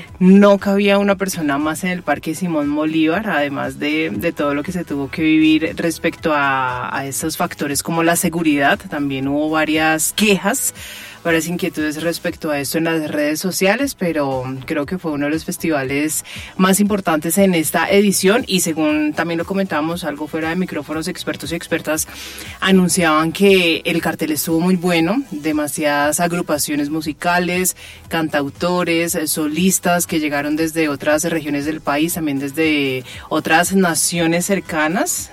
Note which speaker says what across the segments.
Speaker 1: no cabía una persona más en el Parque Simón Bolívar, además de todo lo que se tuvo que vivir respecto a estos factores como la seguridad. También hubo varias quejas, varias inquietudes respecto a esto en las redes sociales, pero creo que fue uno de los festivales más importantes en esta edición, y según también lo comentábamos algo fuera de micrófonos, expertos y expertas anunciaban que el cartel estuvo muy bueno, demasiadas agrupaciones musicales, cantautores, solistas que llegaron desde otras regiones del país, también desde otras naciones cercanas,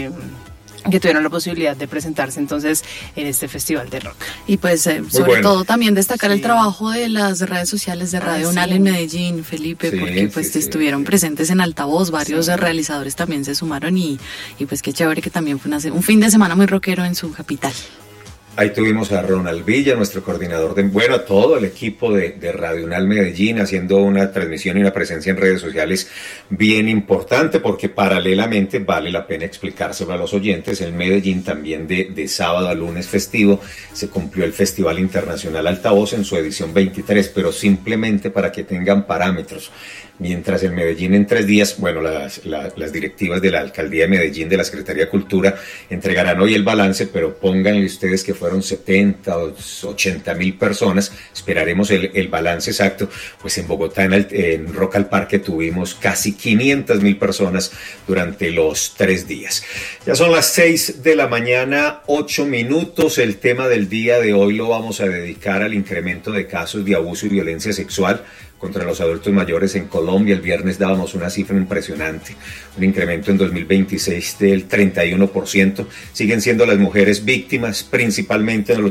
Speaker 1: que tuvieron la posibilidad de presentarse entonces en este festival de rock.
Speaker 2: Y pues sobre todo también destacar el trabajo de las redes sociales de Radio UNAL en Medellín, Felipe, porque pues estuvieron presentes en altavoz, varios realizadores también se sumaron y pues qué chévere que también fue un fin de semana muy rockero en su capital.
Speaker 3: Ahí tuvimos a Ronald Villa, nuestro coordinador a todo el equipo de Radio UNAL Medellín, haciendo una transmisión y una presencia en redes sociales bien importante, porque paralelamente vale la pena explicárselo a los oyentes. En Medellín también de sábado a lunes festivo se cumplió el Festival Internacional Altavoz en su edición 23, pero simplemente para que tengan parámetros. Mientras en Medellín en 3 días, las directivas de la Alcaldía de Medellín, de la Secretaría de Cultura, entregarán hoy el balance, pero pónganle ustedes que fueron 70 o 80 mil personas, esperaremos el balance exacto. Pues en Bogotá, en Rock al Parque, tuvimos casi 500.000 personas durante los 3 días. Ya son las 6 de la mañana, 8 minutos, el tema del día de hoy lo vamos a dedicar al incremento de casos de abuso y violencia sexual contra los adultos mayores en Colombia. El viernes dábamos una cifra impresionante, un incremento en 2026 del 31%. Siguen siendo las mujeres víctimas, principalmente en el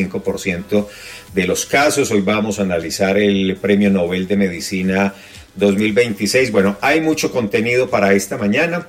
Speaker 3: 85% de los casos. Hoy vamos a analizar el Premio Nobel de Medicina 2026. Bueno, hay mucho contenido para esta mañana.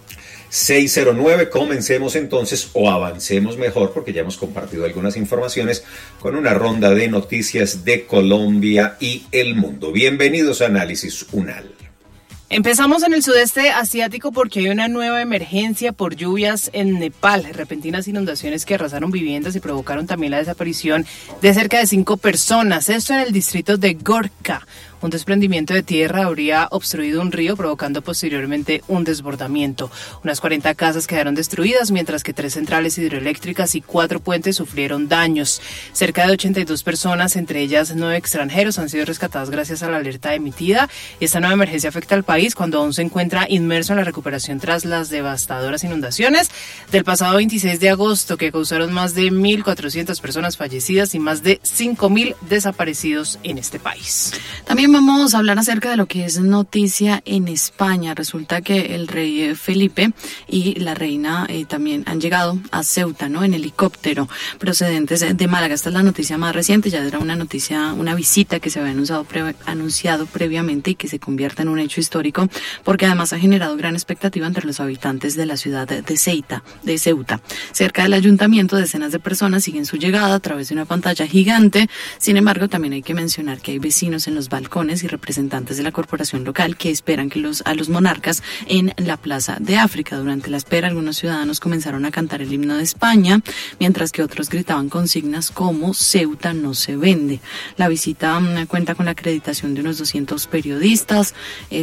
Speaker 3: 609, comencemos entonces, o avancemos mejor, porque ya hemos compartido algunas informaciones con una ronda de noticias de Colombia y el mundo. Bienvenidos a Análisis UNAL.
Speaker 1: Empezamos en el sudeste asiático porque hay una nueva emergencia por lluvias en Nepal, repentinas inundaciones que arrasaron viviendas y provocaron también la desaparición de cerca de 5 personas. Esto en el distrito de Gorkha. Un desprendimiento de tierra habría obstruido un río, provocando posteriormente un desbordamiento. Unas 40 casas quedaron destruidas, mientras que 3 centrales hidroeléctricas y 4 puentes sufrieron daños. Cerca de 82 personas, entre ellas 9 extranjeros, han sido rescatadas gracias a la alerta emitida. Esta nueva emergencia afecta al país cuando aún se encuentra inmerso en la recuperación tras las devastadoras inundaciones del pasado 26 de agosto, que causaron más de 1.400 personas fallecidas y más de 5.000 desaparecidos en este país.
Speaker 2: También vamos a hablar acerca de lo que es noticia en España. Resulta que el rey Felipe y la reina también han llegado a Ceuta, ¿no? En helicóptero, procedentes de Málaga. Esta es la noticia más reciente, ya era una noticia, una visita que se había anunciado previamente y que se convierte en un hecho histórico, porque además ha generado gran expectativa entre los habitantes de la ciudad de Ceuta. Cerca del ayuntamiento, decenas de personas siguen su llegada a través de una pantalla gigante. Sin embargo, también hay que mencionar que hay vecinos en los balcones y representantes de la corporación local que esperan a los monarcas en la Plaza de África. Durante la espera, algunos ciudadanos comenzaron a cantar el himno de España, mientras que otros gritaban consignas como "Ceuta no se vende". La visita cuenta con la acreditación de unos 200 periodistas.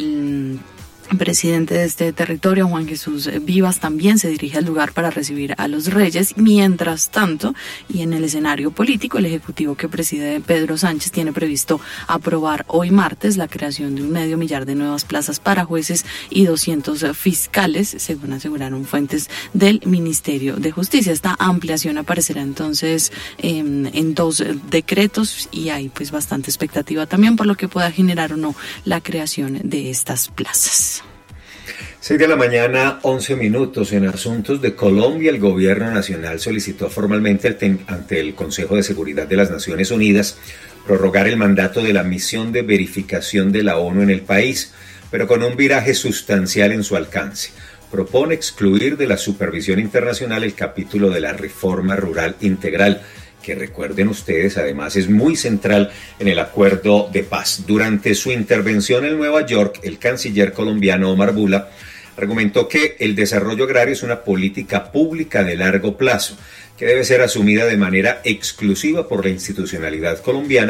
Speaker 2: El presidente de este territorio, Juan Jesús Vivas, también se dirige al lugar para recibir a los reyes. Mientras tanto, y en el escenario político, el ejecutivo que preside Pedro Sánchez tiene previsto aprobar hoy martes la creación de 1,5 millar de nuevas plazas para jueces y 200 fiscales, según aseguraron fuentes del Ministerio de Justicia. Esta ampliación aparecerá entonces en 2 decretos y hay pues bastante expectativa también por lo que pueda generar o no la creación de estas plazas.
Speaker 3: 6 de la mañana, 11 minutos. En asuntos de Colombia, el gobierno nacional solicitó formalmente ante el Consejo de Seguridad de las Naciones Unidas prorrogar el mandato de la misión de verificación de la ONU en el país, pero con un viraje sustancial en su alcance. Propone excluir de la supervisión internacional el capítulo de la reforma rural integral, que recuerden ustedes, además es muy central en el acuerdo de paz. Durante su intervención en Nueva York, el canciller colombiano Omar Bula argumentó que el desarrollo agrario es una política pública de largo plazo, que debe ser asumida de manera exclusiva por la institucionalidad colombiana,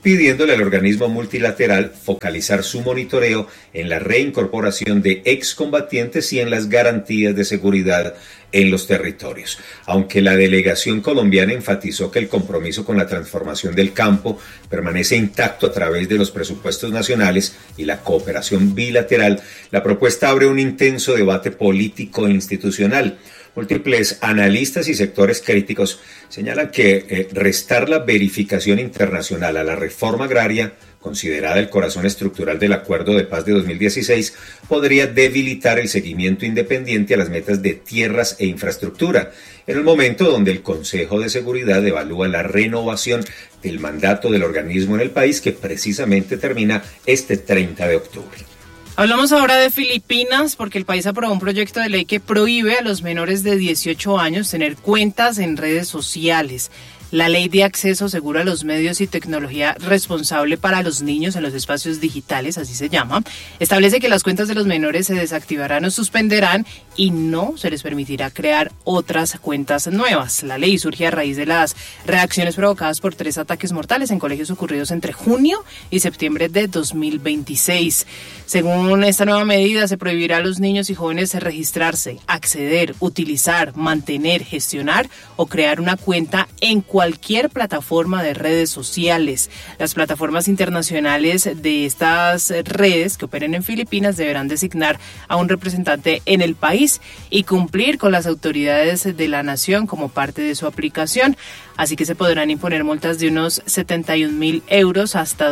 Speaker 3: pidiéndole al organismo multilateral focalizar su monitoreo en la reincorporación de excombatientes y en las garantías de seguridad en los territorios. Aunque la delegación colombiana enfatizó que el compromiso con la transformación del campo permanece intacto a través de los presupuestos nacionales y la cooperación bilateral, la propuesta abre un intenso debate político e institucional. Múltiples analistas y sectores críticos señalan que restar la verificación internacional a la reforma agraria, considerada el corazón estructural del Acuerdo de Paz de 2016, podría debilitar el seguimiento independiente a las metas de tierras e infraestructura, en el momento donde el Consejo de Seguridad evalúa la renovación del mandato del organismo en el país, que precisamente termina este 30 de octubre.
Speaker 1: Hablamos ahora de Filipinas porque el país aprobó un proyecto de ley que prohíbe a los menores de 18 años tener cuentas en redes sociales. La Ley de Acceso Seguro a los Medios y Tecnología Responsable para los Niños en los Espacios Digitales, así se llama, establece que las cuentas de los menores se desactivarán o suspenderán y no se les permitirá crear otras cuentas nuevas. La ley surge a raíz de las reacciones provocadas por 3 ataques mortales en colegios ocurridos entre junio y septiembre de 2026. Según esta nueva medida, se prohibirá a los niños y jóvenes registrarse, acceder, utilizar, mantener, gestionar o crear una cuenta en cualquier plataforma de redes sociales. Las plataformas internacionales de estas redes que operen en Filipinas deberán designar a un representante en el país y cumplir con las autoridades de la nación como parte de su aplicación. Así que se podrán imponer multas de unos 71.000 euros hasta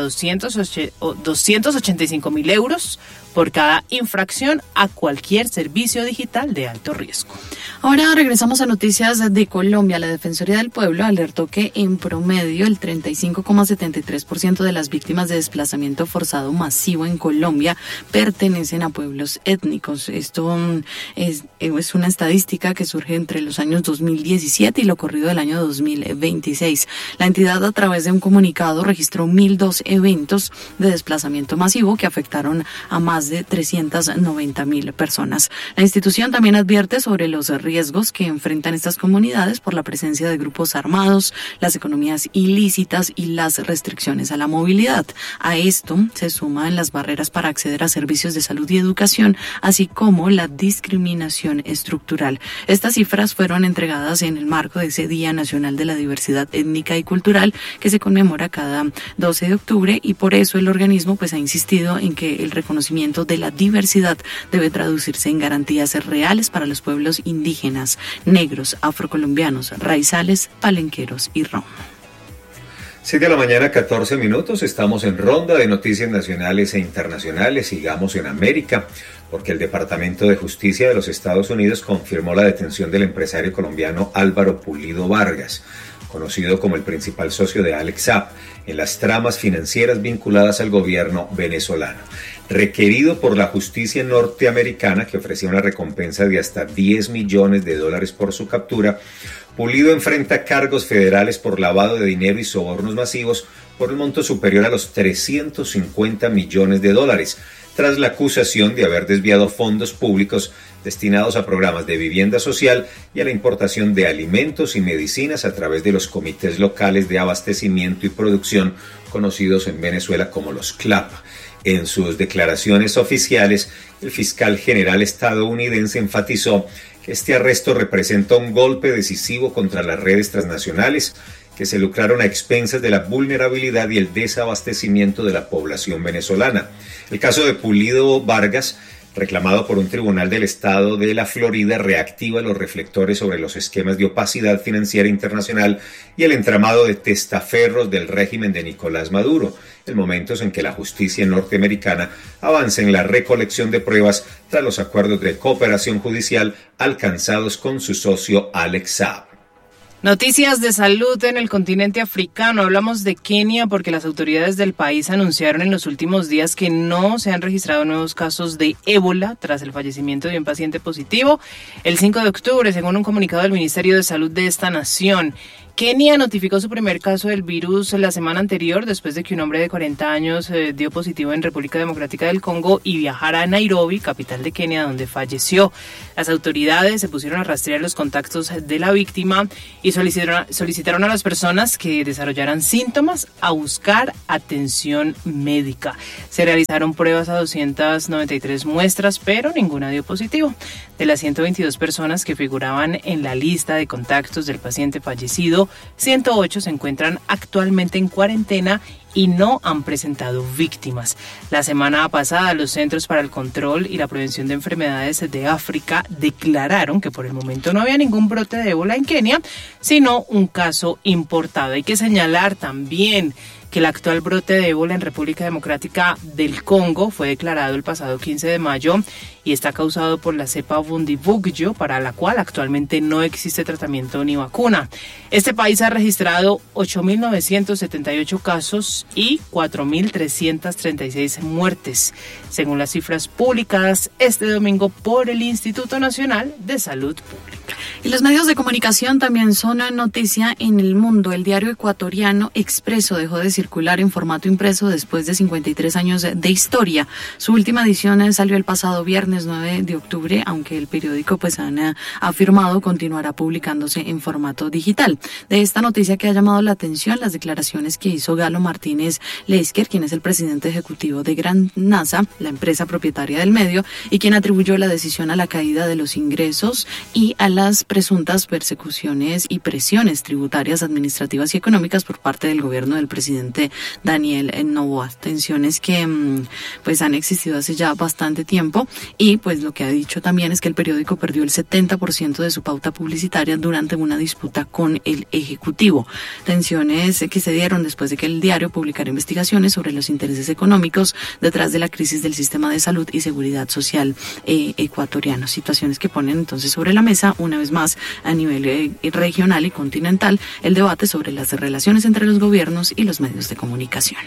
Speaker 1: 285.000 euros por cada infracción a cualquier servicio digital de alto riesgo.
Speaker 2: Ahora regresamos a noticias de Colombia. La Defensoría del Pueblo alertó que en promedio el 35,73% de las víctimas de desplazamiento forzado masivo en Colombia pertenecen a pueblos étnicos. Esto es una estadística que surge entre los años 2017 y lo corrido del año 2026. La entidad, a través de un comunicado, registró 1.002 eventos de desplazamiento masivo que afectaron a más de 390.000 personas. La institución también advierte sobre los riesgos que enfrentan estas comunidades por la presencia de grupos armados, las economías ilícitas y las restricciones a la movilidad. A esto se suman las barreras para acceder a servicios de salud y educación, así como la discriminación estructural. Estas cifras fueron entregadas en el marco de ese Día Nacional de la Diversidad Étnica y Cultural que se conmemora cada 12 de octubre y por eso el organismo ha insistido en que el reconocimiento de la diversidad debe traducirse en garantías reales para los pueblos indígenas, negros, afrocolombianos, raizales, palenqueros y rom.
Speaker 3: 7 de la mañana, 14 minutos. Estamos en ronda de noticias nacionales e internacionales. Sigamos en América, porque el Departamento de Justicia de los Estados Unidos confirmó la detención del empresario colombiano Álvaro Pulido Vargas, conocido como el principal socio de Alex Saab, en las tramas financieras vinculadas al gobierno venezolano. Requerido por la justicia norteamericana, que ofrecía una recompensa de hasta $10 millones por su captura, Pulido enfrenta cargos federales por lavado de dinero y sobornos masivos por un monto superior a los $350 millones, tras la acusación de haber desviado fondos públicos destinados a programas de vivienda social y a la importación de alimentos y medicinas a través de los comités locales de abastecimiento y producción, conocidos en Venezuela como los CLAP. En sus declaraciones oficiales, el fiscal general estadounidense enfatizó que este arresto representa un golpe decisivo contra las redes transnacionales que se lucraron a expensas de la vulnerabilidad y el desabastecimiento de la población venezolana. El caso de Pulido Vargas, reclamado por un tribunal del estado de la Florida, reactiva los reflectores sobre los esquemas de opacidad financiera internacional y el entramado de testaferros del régimen de Nicolás Maduro, en momentos en que la justicia norteamericana avanza en la recolección de pruebas tras los acuerdos de cooperación judicial alcanzados con su socio Alex Saab.
Speaker 1: Noticias de salud en el continente africano. Hablamos de Kenia porque las autoridades del país anunciaron en los últimos días que no se han registrado nuevos casos de ébola tras el fallecimiento de un paciente positivo el 5 de octubre, según un comunicado del Ministerio de Salud de esta nación. Kenia notificó su primer caso del virus la semana anterior, después de que un hombre de 40 años dio positivo en República Democrática del Congo y viajara a Nairobi, capital de Kenia, donde falleció. Las autoridades se pusieron a rastrear los contactos de la víctima y solicitaron a las personas que desarrollaran síntomas a buscar atención médica. Se realizaron pruebas a 293 muestras, pero ninguna dio positivo. De las 122 personas que figuraban en la lista de contactos del paciente fallecido, 108 se encuentran actualmente en cuarentena y no han presentado víctimas. La semana pasada, los Centros para el Control y la Prevención de Enfermedades de África declararon que por el momento no había ningún brote de ébola en Kenia, sino un caso importado. Hay que señalar también que el actual brote de ébola en República Democrática del Congo fue declarado el pasado 15 de mayo y está causado por la cepa Bundibugyo, para la cual actualmente no existe tratamiento ni vacuna. Este país ha registrado 8.978 casos y 4.336 muertes, según las cifras publicadas este domingo por el Instituto Nacional de Salud Pública.
Speaker 2: Y los medios de comunicación también son noticia en el mundo. El diario ecuatoriano Expreso dejó de circular en formato impreso después de 53 años de historia. Su última edición salió el pasado viernes 9 de octubre, aunque el periódico han afirmado continuará publicándose en formato digital. De esta noticia que ha llamado la atención las declaraciones que hizo Galo Martínez Lesker, quien es el presidente ejecutivo de Gran NASA, la empresa propietaria del medio, y quien atribuyó la decisión a la caída de los ingresos y a las presuntas persecuciones y presiones tributarias, administrativas y económicas por parte del gobierno del presidente Daniel Noboa. Tensiones que han existido hace ya bastante tiempo, y lo que ha dicho también es que el periódico perdió el 70% de su pauta publicitaria durante una disputa con el ejecutivo. Tensiones que se dieron después de que el diario publicara investigaciones sobre los intereses económicos detrás de la crisis del sistema de salud y seguridad social ecuatoriano. Situaciones que ponen entonces sobre la mesa una vez más a nivel regional y continental el debate sobre las relaciones entre los gobiernos y los medios de comunicación.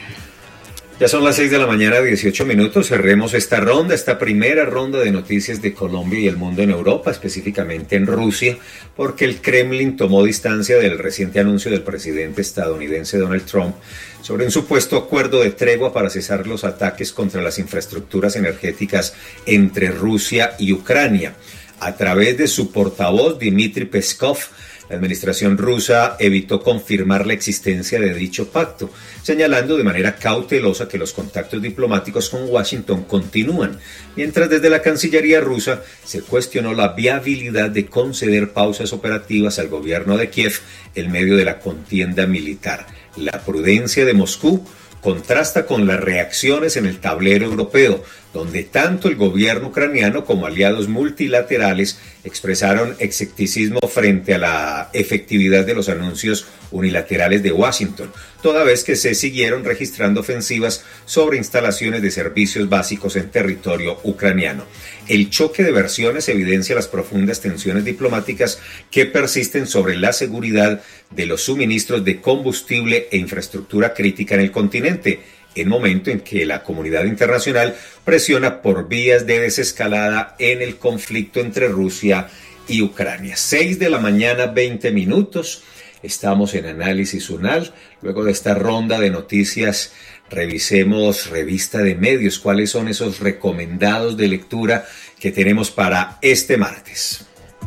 Speaker 3: Ya son las 6 de la mañana, 18 minutos. Cerremos esta primera ronda de noticias de Colombia y el mundo en Europa, específicamente en Rusia, porque el Kremlin tomó distancia del reciente anuncio del presidente estadounidense Donald Trump sobre un supuesto acuerdo de tregua para cesar los ataques contra las infraestructuras energéticas entre Rusia y Ucrania. A través de su portavoz, Dmitry Peskov, la administración rusa evitó confirmar la existencia de dicho pacto, señalando de manera cautelosa que los contactos diplomáticos con Washington continúan, mientras desde la Cancillería rusa se cuestionó la viabilidad de conceder pausas operativas al gobierno de Kiev en medio de la contienda militar. La prudencia de Moscú contrasta con las reacciones en el tablero europeo, donde tanto el gobierno ucraniano como aliados multilaterales expresaron escepticismo frente a la efectividad de los anuncios unilaterales de Washington, toda vez que se siguieron registrando ofensivas sobre instalaciones de servicios básicos en territorio ucraniano. El choque de versiones evidencia las profundas tensiones diplomáticas que persisten sobre la seguridad de los suministros de combustible e infraestructura crítica en el continente, en momento en que la comunidad internacional presiona por vías de desescalada en el conflicto entre Rusia y Ucrania. 6 de la mañana, 20 minutos. Estamos en Análisis UNAL. Luego de esta ronda de noticias, revisemos Revista de Medios. ¿Cuáles son esos recomendados de lectura que tenemos para este martes?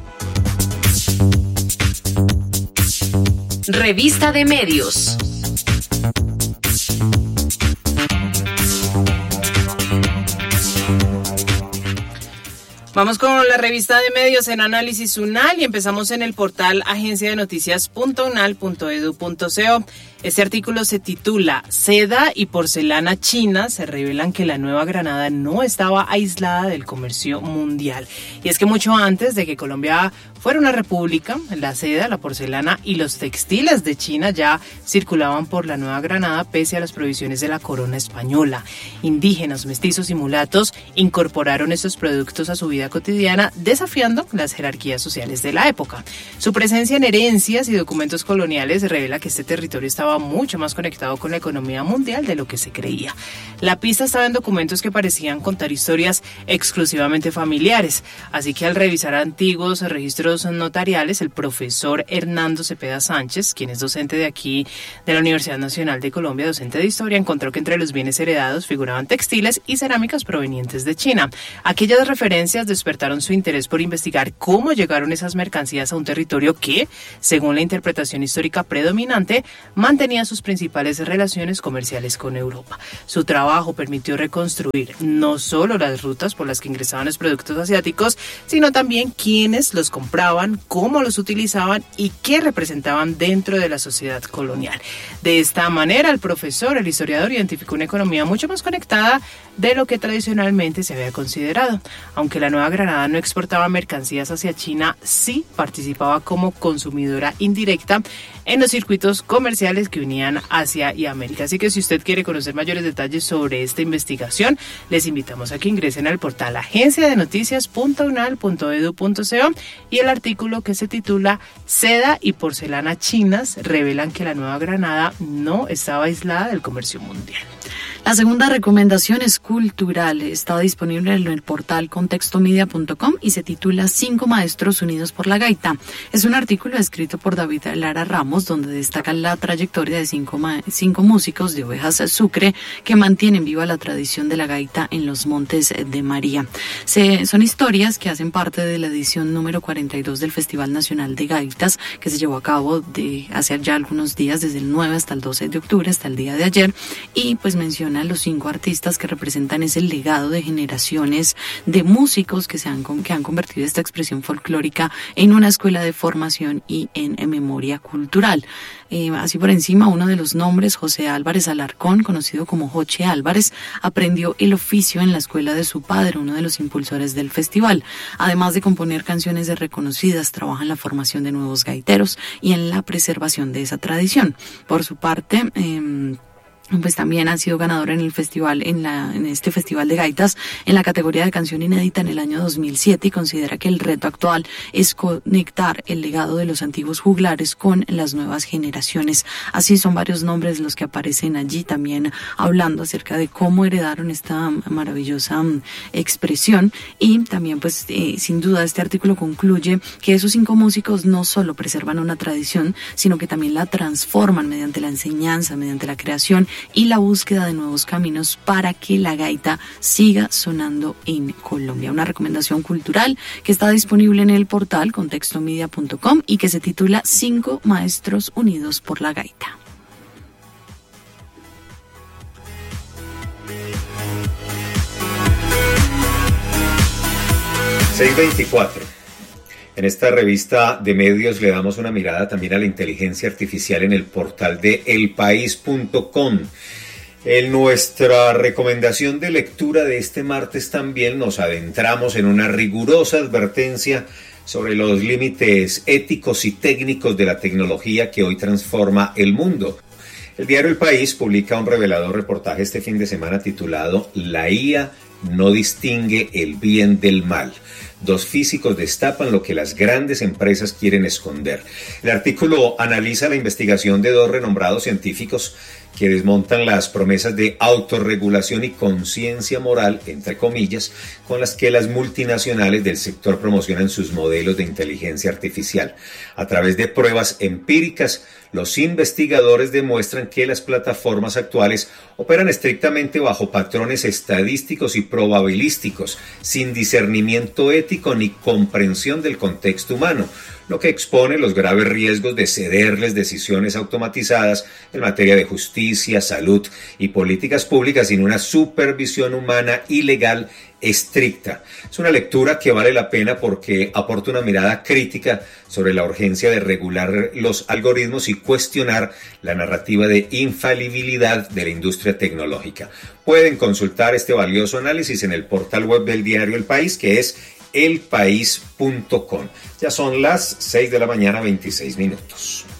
Speaker 4: Revista de Medios.
Speaker 1: Vamos con la revista de medios en Análisis UNAL y empezamos en el portal agenciadenoticias.unal.edu.co. Este artículo se titula Seda y porcelana china se revelan que la Nueva Granada no estaba aislada del comercio mundial. Y es que mucho antes de que Colombia fuera una república, la seda, la porcelana y los textiles de China ya circulaban por la Nueva Granada pese a las prohibiciones de la corona española. Indígenas, mestizos y mulatos incorporaron estos productos a su vida cotidiana, desafiando las jerarquías sociales de la época. Su presencia en herencias y documentos coloniales revela que este territorio estaba estaba mucho más conectado con la economía mundial de lo que se creía. La pista estaba en documentos que parecían contar historias exclusivamente familiares, así que al revisar antiguos registros notariales, el profesor Hernando Cepeda Sánchez, quien es docente de aquí de la Universidad Nacional de Colombia, docente de historia, encontró que entre los bienes heredados figuraban textiles y cerámicas provenientes de China. Aquellas referencias despertaron su interés por investigar cómo llegaron esas mercancías a un territorio que, según la interpretación histórica predominante, mantenía sus principales relaciones comerciales con Europa. Su trabajo permitió reconstruir no solo las rutas por las que ingresaban los productos asiáticos, sino también quiénes los compraban, cómo los utilizaban y qué representaban dentro de la sociedad colonial. De esta manera, el historiador, identificó una economía mucho más conectada de lo que tradicionalmente se había considerado. Aunque la Nueva Granada no exportaba mercancías hacia China, sí participaba como consumidora indirecta en los circuitos comerciales que unían Asia y América. Así que si usted quiere conocer mayores detalles sobre esta investigación, les invitamos a que ingresen al portal agenciadenoticias.unal.edu.co y el artículo que se titula "Seda y porcelana chinas revelan que la Nueva Granada no estaba aislada del comercio mundial".
Speaker 2: La segunda recomendación es cultural. Está disponible en el portal contextomedia.com y se titula 5 maestros unidos por la gaita. Es un artículo escrito por David Lara Ramos, donde destaca la trayectoria de cinco músicos de Ovejas Sucre que mantienen viva la tradición de la gaita en los Montes de María. Son historias que hacen parte de la edición número 42 del Festival Nacional de Gaitas, que se llevó a cabo hace ya algunos días, desde el 9 hasta el 12 de octubre, hasta el día de ayer, y pues menciona a los 5 artistas que representan ese legado de generaciones de músicos que han convertido esta expresión folclórica en una escuela de formación y en memoria cultural. Así por encima, uno de los nombres, José Álvarez Alarcón, conocido como Joche Álvarez, aprendió el oficio en la escuela de su padre, uno de los impulsores del festival. Además de componer canciones reconocidas, trabaja en la formación de nuevos gaiteros y en la preservación de esa tradición. Por su parte, pues también ha sido ganador en el festival, en este festival de gaitas, en la categoría de canción inédita en el año 2007, y considera que el reto actual es conectar el legado de los antiguos juglares con las nuevas generaciones. Así son varios nombres los que aparecen allí, también hablando acerca de cómo heredaron esta maravillosa expresión. Y también pues sin duda este artículo concluye que esos 5 músicos no solo preservan una tradición, sino que también la transforman mediante la enseñanza, mediante la creación y la búsqueda de nuevos caminos para que la gaita siga sonando en Colombia. Una recomendación cultural que está disponible en el portal contextomedia.com y que se titula 5 maestros unidos por la gaita.
Speaker 3: (6:24). En esta revista de medios le damos una mirada también a la inteligencia artificial en el portal de elpaís.com. En nuestra recomendación de lectura de este martes también nos adentramos en una rigurosa advertencia sobre los límites éticos y técnicos de la tecnología que hoy transforma el mundo. El diario El País publica un revelador reportaje este fin de semana titulado "La IA no distingue el bien del mal". 2 físicos destapan lo que las grandes empresas quieren esconder. El artículo analiza la investigación de 2 renombrados científicos que desmontan las promesas de autorregulación y conciencia moral, entre comillas, con las que las multinacionales del sector promocionan sus modelos de inteligencia artificial. A través de pruebas empíricas, los investigadores demuestran que las plataformas actuales operan estrictamente bajo patrones estadísticos y probabilísticos, sin discernimiento ético ni comprensión del contexto humano, lo que expone los graves riesgos de cederles decisiones automatizadas en materia de justicia, salud y políticas públicas sin una supervisión humana y legal estricta. Es una lectura que vale la pena porque aporta una mirada crítica sobre la urgencia de regular los algoritmos y cuestionar la narrativa de infalibilidad de la industria tecnológica. Pueden consultar este valioso análisis en el portal web del diario El País, que es elpaís.com. Ya son las 6:26 a.m.